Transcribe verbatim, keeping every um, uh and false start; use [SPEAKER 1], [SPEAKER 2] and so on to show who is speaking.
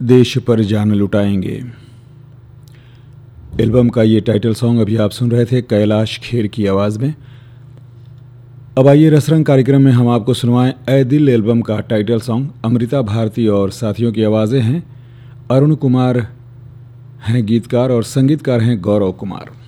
[SPEAKER 1] देश पर जान लुटाएंगे। एल्बम का ये टाइटल सॉन्ग अभी आप सुन रहे थे कैलाश खेर की आवाज़ में। अब आइए रसरंग कार्यक्रम में हम आपको सुनवाएं ऐ दिल एल्बम का टाइटल सॉन्ग। अमृता भारती और साथियों की आवाज़ें हैं। अरुण कुमार हैं गीतकार और संगीतकार हैं गौरव कुमार।